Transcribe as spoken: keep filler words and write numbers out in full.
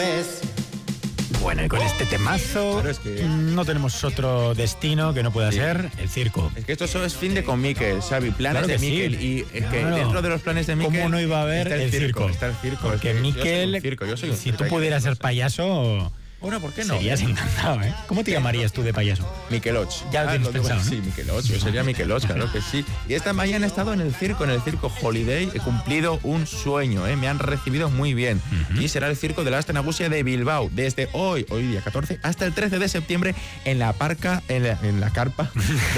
Bueno, y con este temazo Claro, es que- no tenemos otro destino que no pueda Sí. ser el circo. Es que esto solo es fin de con Miquel, Xavi, planes Claro de que sí. Miquel. Y es que Claro. dentro de los planes de Miquel. ¿Cómo no iba a haber está el circo? Está el circo. Porque es que yo soy Miquel, un circo, yo soy un si circo, tú hay que pudieras ser decir cosas. payaso, Bueno, ¿por qué no? serías encantado, ¿eh? ¿Cómo te llamarías tú de payaso? Miqueloch. Ya lo tienes digo, pensado, ¿no? Sí, Miqueloch. Yo sería Miqueloch, claro que sí. Y esta mañana he estado en el circo, en el circo Holiday. He cumplido un sueño, ¿eh? Me han recibido muy bien. Ujú. Y será el circo de la Aste Nagusia de Bilbao. Desde hoy, hoy día catorce, hasta el trece de septiembre en la parca, en la, en la carpa.